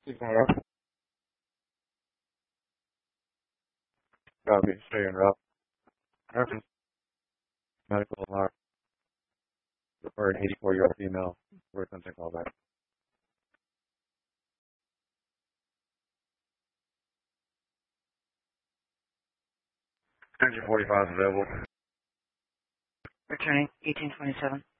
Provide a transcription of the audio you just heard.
Copy. Stay in route. Reference medical alarm. For an 84-year-old female. Worth something call back. Engine 45 is available. Returning 1827.